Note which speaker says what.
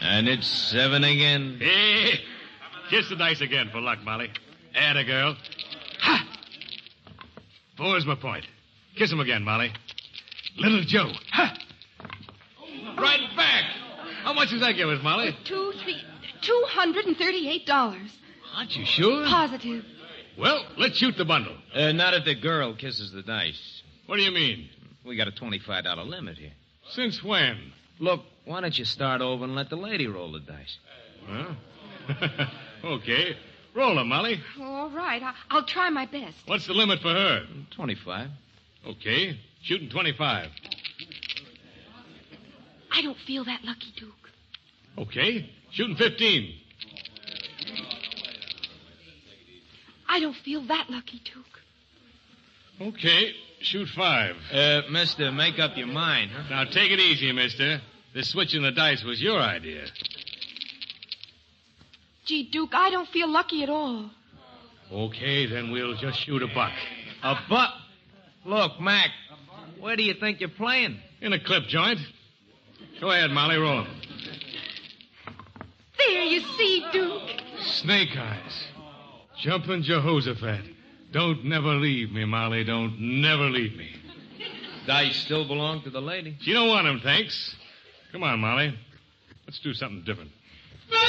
Speaker 1: And it's 7 again.
Speaker 2: Hey, kiss the dice again for luck, Molly. Atta girl. Ha! 4's my point. Kiss him again, Molly. Little Joe. Ha! Right back. How much does that give us, Molly?
Speaker 3: $238.
Speaker 2: Aren't you sure?
Speaker 3: Positive.
Speaker 2: Well, let's shoot the bundle.
Speaker 1: Not if the girl kisses the dice.
Speaker 2: What do you mean?
Speaker 1: We got a $25 limit here.
Speaker 2: Since when?
Speaker 1: Look, why don't you start over and let the lady roll the dice?
Speaker 2: Huh? Okay. Roll them, Molly.
Speaker 3: All right. I'll try my best.
Speaker 2: What's the limit for her?
Speaker 1: 25.
Speaker 2: Okay. Shooting 25.
Speaker 3: I don't feel that lucky, Duke.
Speaker 2: Okay. Shooting 15.
Speaker 3: I don't feel that lucky, Duke.
Speaker 2: Okay. Shoot 5.
Speaker 1: Mister, make up your mind, huh?
Speaker 2: Now, take it easy, mister. This switching the dice was your idea.
Speaker 3: Gee, Duke, I don't feel lucky at all.
Speaker 2: Okay, then we'll just shoot a buck.
Speaker 1: A buck? Look, Mac, where do you think you're playing?
Speaker 2: In a clip joint. Go ahead, Molly, roll 'em.
Speaker 3: There you see, Duke.
Speaker 2: Snake eyes. Jumping Jehoshaphat. Don't never leave me, Molly. Don't never leave me.
Speaker 1: Dice still belong to the lady.
Speaker 2: She don't want 'em, thanks. Come on, Molly. Let's do something different.